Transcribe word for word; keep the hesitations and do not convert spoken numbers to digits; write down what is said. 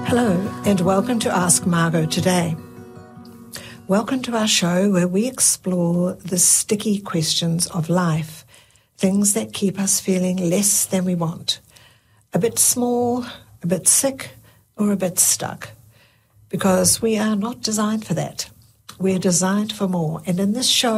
Hello, and welcome to Ask Margot today. Welcome to our show where we explore the sticky questions of life, things that keep us feeling less than we want, a bit small, a bit sick, or a bit stuck. Because we are not designed for that. We're designed for more. And in this show,